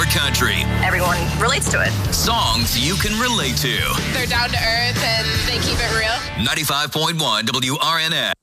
country. Everyone relates to it. Songs you can relate to. They're down to earth and they keep it real. 95.1 WRNS.